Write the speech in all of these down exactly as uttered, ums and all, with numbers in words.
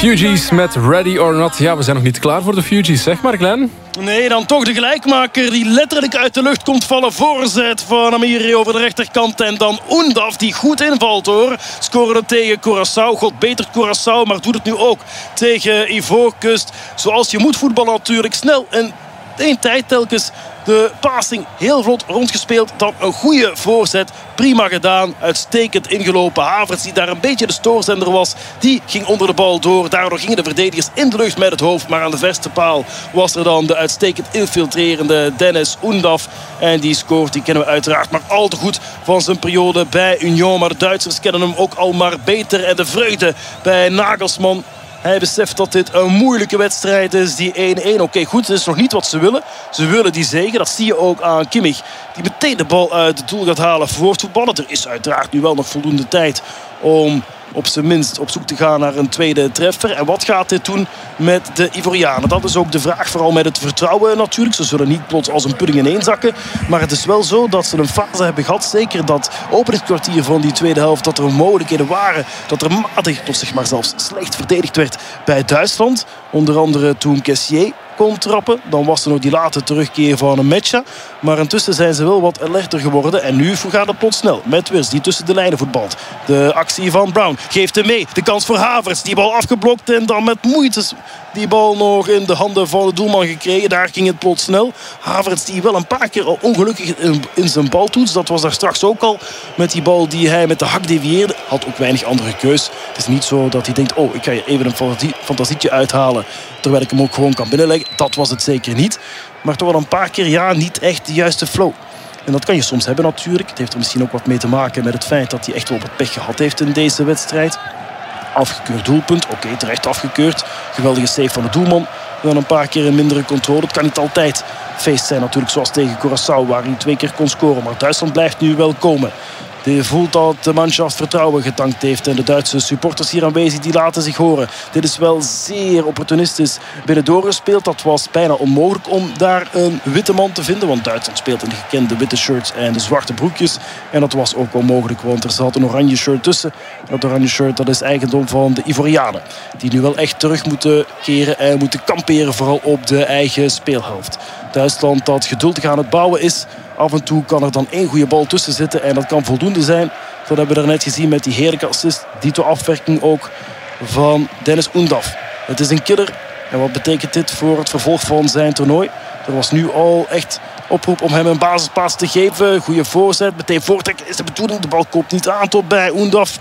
Fugees met Ready or Not. Ja, we zijn nog niet klaar voor de Fugees, zeg maar, Glenn. Nee, dan toch de gelijkmaker die letterlijk uit de lucht komt vallen. Voorzet van Amiri over de rechterkant. En dan Oendaf die goed invalt, hoor. Scoren tegen Curaçao. God betert Curaçao, maar doet het nu ook tegen Ivoorkust. Zoals je moet voetballen natuurlijk. Snel en één tijd telkens. De passing heel vlot rondgespeeld. Dan een goede voorzet. Prima gedaan. Uitstekend ingelopen. Havertz, die daar een beetje de stoorzender was, die ging onder de bal door. Daardoor gingen de verdedigers in de lucht met het hoofd. Maar aan de verste paal was er dan de uitstekend infiltrerende Dennis Oendaf. En die scoort, die kennen we uiteraard maar al te goed van zijn periode bij Union. Maar de Duitsers kennen hem ook al maar beter. En de vreugde bij Nagelsman. Hij beseft dat dit een moeilijke wedstrijd is. Die één-één. Oké, okay, goed. Dat is nog niet wat ze willen. Ze willen die zege. Dat zie je ook aan Kimmich. Die meteen de bal uit het doel gaat halen voor het voetballen. Er is uiteraard nu wel nog voldoende tijd om op zijn minst op zoek te gaan naar een tweede treffer. En wat gaat dit doen met de Ivorianen? Dat is ook de vraag, vooral met het vertrouwen natuurlijk. Ze zullen niet plots als een pudding ineenzakken. Maar het is wel zo dat ze een fase hebben gehad. Zeker dat openingskwartier van die tweede helft. Dat er mogelijkheden waren. Dat er matig, tot zeg maar zelfs slecht verdedigd werd bij Duitsland. Onder andere toen Kessié kon trappen. Dan was er nog die late terugkeer van een Mecha. Maar intussen zijn ze wel wat alerter geworden. En nu gaat het plots snel. Met Wirtz die tussen de lijnen voetbalt. De actie van Brown geeft hem mee. De kans voor Havertz. Die bal afgeblokt en dan met moeite die bal nog in de handen van de doelman gekregen. Daar ging het plots snel. Havertz die wel een paar keer al ongelukkig in, in zijn baltoets. Dat was daar straks ook al. Met die bal die hij met de hak devieerde. Had ook weinig andere keus. Het is niet zo dat hij denkt, oh, ik ga hier even een fantasie, fantasietje uithalen. Terwijl ik hem ook gewoon kan binnenleggen. Dat was het zeker niet. Maar toch wel een paar keer, ja, niet echt de juiste flow. En dat kan je soms hebben natuurlijk. Het heeft er misschien ook wat mee te maken met het feit dat hij echt wel wat pech gehad heeft in deze wedstrijd. Afgekeurd doelpunt. Oké, okay, terecht afgekeurd. Geweldige save van de doelman. Dan een paar keer een mindere controle. Het kan niet altijd feest zijn natuurlijk, zoals tegen Curaçao, waar hij twee keer kon scoren. Maar Duitsland blijft nu wel komen. Die voelt dat de Mannschaft vertrouwen getankt heeft. En de Duitse supporters hier aanwezig, die laten zich horen. Dit is wel zeer opportunistisch binnen doorgespeeld. Dat was bijna onmogelijk om daar een witte man te vinden. Want Duitsland speelt in de gekende witte shirts en de zwarte broekjes. En dat was ook onmogelijk, want er zat een oranje shirt tussen. Dat oranje shirt, dat is eigendom van de Ivorianen. Die nu wel echt terug moeten keren en moeten kamperen, vooral op de eigen speelhelft. Duitsland dat geduldig aan het bouwen is. Af en toe kan er dan één goede bal tussen zitten. En dat kan voldoende zijn. Dat hebben we er net gezien met die heerlijke assist. Dito afwerking ook van Dennis Oendaf. Het is een killer. En wat betekent dit voor het vervolg van zijn toernooi? Er was nu al echt oproep om hem een basispaas te geven. Goede voorzet. Meteen voortrekken is de bedoeling. De bal komt niet aan tot bij Oendaf.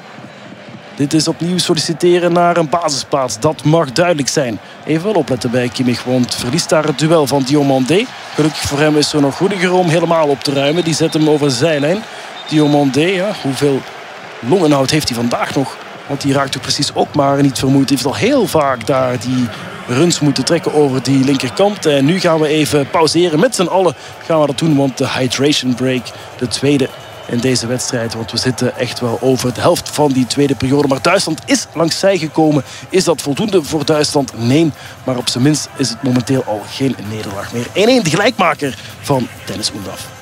Dit is opnieuw solliciteren naar een basisplaats. Dat mag duidelijk zijn. Even wel opletten bij Kimmich, want verliest daar het duel van Diomandé. Gelukkig voor hem is er nog Rudiger om helemaal op te ruimen. Die zet hem over de zijlijn. Diomandé, ja, hoeveel longinhoud heeft hij vandaag nog? Want die raakt toch precies ook maar niet vermoeid. Hij heeft al heel vaak daar die runs moeten trekken over die linkerkant. En nu gaan we even pauzeren. Met z'n allen gaan we dat doen, want de hydration break, de tweede in deze wedstrijd. Want we zitten echt wel over de helft van die tweede periode. Maar Duitsland is langs zij gekomen. Is dat voldoende voor Duitsland? Nee. Maar op zijn minst is het momenteel al geen nederlaag meer. één-één de gelijkmaker van Dennis Oendaf.